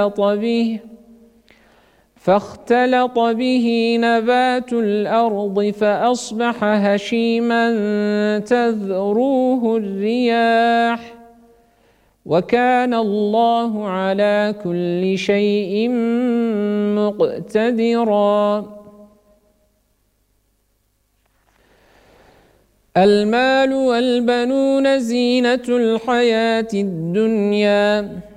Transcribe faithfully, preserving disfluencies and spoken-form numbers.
به فاختلط به نبات الأرض فأصبح هشيما تذروه الرياح وكان الله على كل شيء مقتدرا. المال والبنون زينة الحياة الدنيا